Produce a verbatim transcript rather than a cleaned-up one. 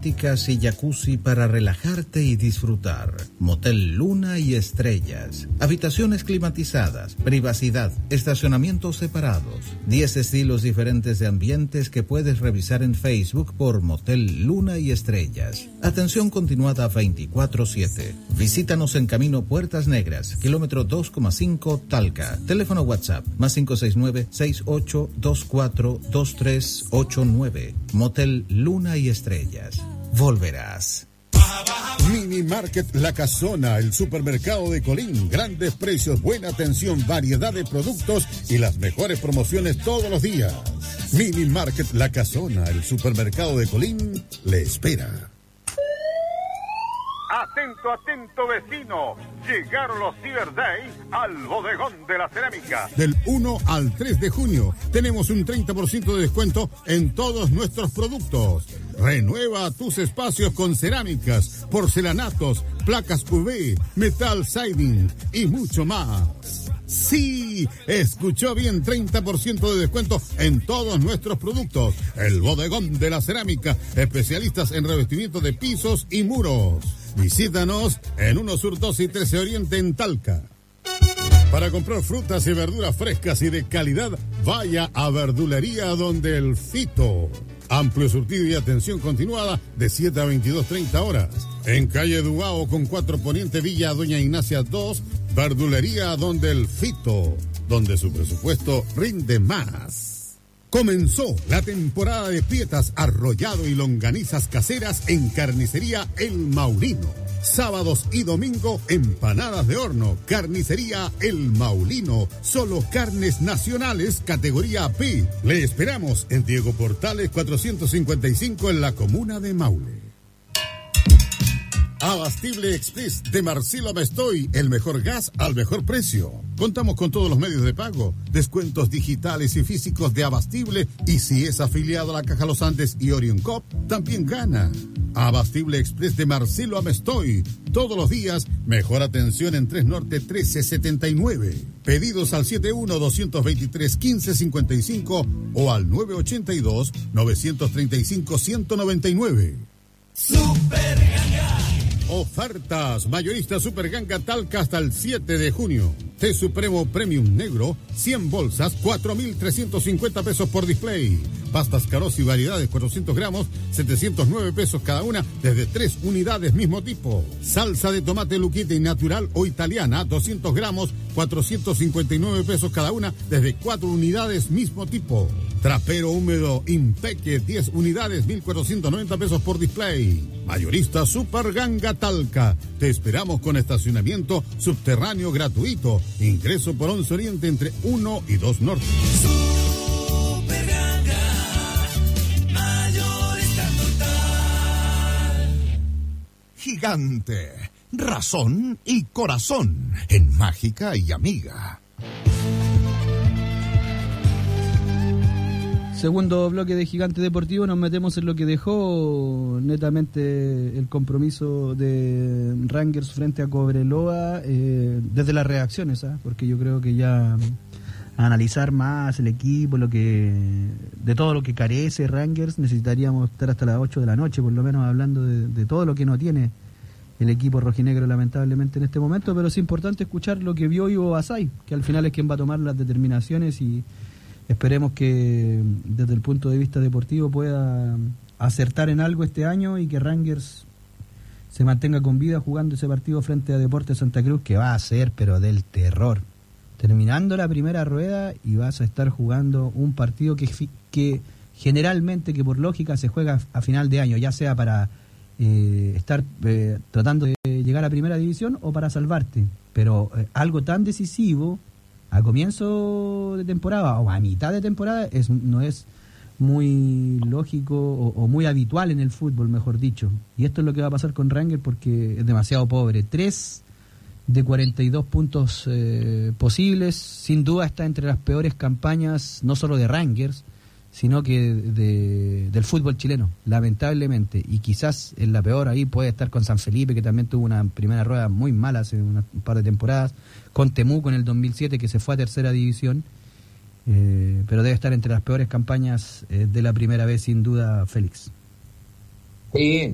y jacuzzi para relajarte y disfrutar. Motel Luna y Estrellas. Habitaciones climatizadas, privacidad, estacionamientos separados. diez estilos diferentes de ambientes que puedes revisar en Facebook por Motel Luna y Estrellas. Atención continuada veinticuatro siete. Visítanos en Camino Puertas Negras, kilómetro dos coma cinco, Talca. Teléfono WhatsApp, más cinco seis nueve, seis ocho dos cuatro, dos tres ocho nueve. Motel Luna y Estrellas. Volverás. Mini Market La Casona, el supermercado de Colín. Grandes precios, buena atención, variedad de productos y las mejores promociones todos los días. Mini Market La Casona, el supermercado de Colín, le espera. Atento, atento vecino, llegaron los Cyber Days al bodegón de la cerámica. Del uno al tres de junio tenemos un treinta por ciento de descuento en todos nuestros productos. Renueva tus espacios con cerámicas, porcelanatos, placas U V, metal siding y mucho más. Sí, escuchó bien, treinta por ciento de descuento en todos nuestros productos. El bodegón de la cerámica, especialistas en revestimiento de pisos y muros. Visítanos en uno Sur dos y trece Oriente en Talca. Para comprar frutas y verduras frescas y de calidad, vaya a Verdulería Donde el Fito. Amplio surtido y atención continuada de siete a veintidós treinta horas. En calle Dubao con cuatro Poniente, Villa Doña Ignacia dos, Verdulería Donde el Fito, donde su presupuesto rinde más. Comenzó la temporada de pietas, arrollado y longanizas caseras en Carnicería El Maulino. Sábados y domingo, empanadas de horno. Carnicería El Maulino. Solo carnes nacionales, categoría P. Le esperamos en Diego Portales cuatrocientos cincuenta y cinco en la comuna de Maule. Abastible Express de Marcelo Mestoy, el mejor gas al mejor precio. Contamos con todos los medios de pago, descuentos digitales y físicos de Abastible, y si es afiliado a la Caja Los Andes y Orion Cop, también gana. Abastible Express de Marcelo Mestoy, todos los días, mejor atención en tres Norte trece setenta y nueve. Pedidos al setenta y uno, doscientos veintitrés, quince cincuenta y cinco o al nueve ochenta y dos, novecientos treinta y cinco, ciento noventa y nueve. Super Ganga. Ofertas mayorista Super Ganga Talca hasta el siete de junio. Té Supremo Premium Negro, cien bolsas, cuatro mil trescientos cincuenta pesos por display. Pastas Caroz y variedades, cuatrocientos gramos, setecientos nueve pesos cada una, desde tres unidades mismo tipo. Salsa de tomate Luquita y natural o italiana, doscientos gramos, cuatrocientos cincuenta y nueve pesos cada una, desde cuatro unidades mismo tipo. Trapero húmedo Impeque, diez unidades, mil cuatrocientos noventa pesos por display. Mayorista Super Ganga Talca. Te esperamos con estacionamiento subterráneo gratuito. Ingreso por once Oriente entre uno y dos Norte. Super Ganga, mayorista total. Gigante, razón y corazón en Mágica y Amiga. Segundo bloque de Gigante Deportivo, nos metemos en lo que dejó netamente el compromiso de Rangers frente a Cobreloa, eh, desde las reacciones, ¿eh? Porque yo creo que ya a analizar más el equipo, lo que de todo lo que carece Rangers, necesitaríamos estar hasta las ocho de la noche, por lo menos hablando de, de todo lo que no tiene el equipo rojinegro lamentablemente en este momento, pero es importante escuchar lo que vio Ivo Basay, que al final es quien va a tomar las determinaciones, y esperemos que desde el punto de vista deportivo pueda acertar en algo este año y que Rangers se mantenga con vida jugando ese partido frente a Deportes Santa Cruz, que va a ser pero del terror. Terminando la primera rueda y vas a estar jugando un partido que, que generalmente, que por lógica se juega a final de año, ya sea para eh, estar eh, tratando de llegar a primera división o para salvarte, pero eh, algo tan decisivo a comienzo de temporada o a mitad de temporada es, no es muy lógico o, o muy habitual en el fútbol, mejor dicho. Y esto es lo que va a pasar con Rangers porque es demasiado pobre. Tres de cuarenta y dos puntos eh, posibles, sin duda está entre las peores campañas, no solo de Rangers, sino que de, del fútbol chileno, lamentablemente. Y quizás en la peor ahí puede estar con San Felipe, que también tuvo una primera rueda muy mala hace una, un par de temporadas, con Temuco en el dos mil siete, que se fue a tercera división, eh, pero debe estar entre las peores campañas eh, de la primera vez, sin duda, Félix. Sí,